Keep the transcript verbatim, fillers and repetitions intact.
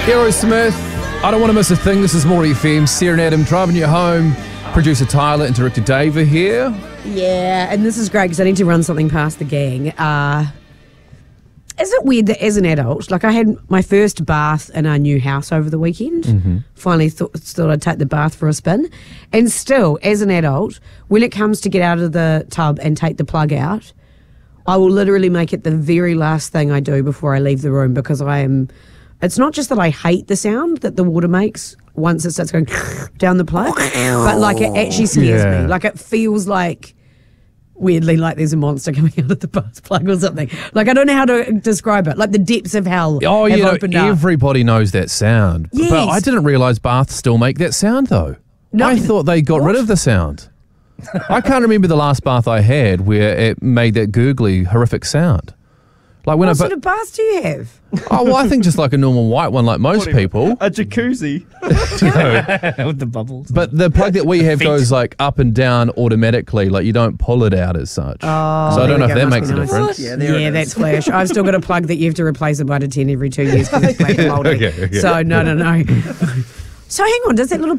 Aerosmith, I don't want to miss a thing. This is More F M. Sarah and Adam driving you home. Producer Tyler and director Dave are here. Yeah, and this is great because I need to run something past the gang. Uh, is it weird that as an adult, like I had my first bath in our new house over the weekend, mm-hmm. finally thought, thought I'd take the bath for a spin, and still, as an adult, when it comes to get out of the tub and take the plug out, I will literally make it the very last thing I do before I leave the room because I am... It's not just that I hate the sound that the water makes once it starts going down the plug, but like it actually scares Yeah. me. Like it feels like, weirdly, like there's a monster coming out of the bath plug or something. Like I don't know how to describe it. Like the depths of hell Oh, have you know, opened up. everybody knows that sound. Yes. But I didn't realise baths still make that sound, though. No. I thought they got rid of the sound. I can't remember the last bath I had where it made that gurgly, horrific sound. Like when What I sort ba- of baths do you have? Oh, well, I think just like a normal white one, like most people. A jacuzzi. With the bubbles. But the plug that we have goes like up and down automatically. Like you don't pull it out as such. Oh, so I don't know there if we that go. Must makes a be nice. difference. Yeah, there Yeah, it that's is. flash. I've still got a plug that you have to replace about a ten every two years because it's black and mouldy. Okay, okay. So no, no, no. So hang on, does that little